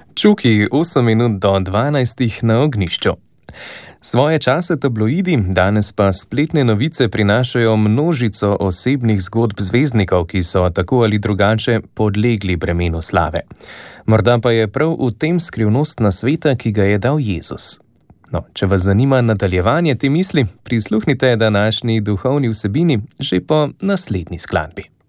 Čuki 8 minut do 12 na ognjišču. Svoje čase tabloidi, danes pa spletne novice prinašajo množico osebnih zgodb zvezdnikov, ki so tako ali drugače podlegli bremenu slave. Morda pa je prav v tem skrivnost nasveta, ki ga je dal Jezus. No, če vas zanima nadaljevanje te misli, prisluhnite današnji duhovni vsebini že po naslednji skladbi.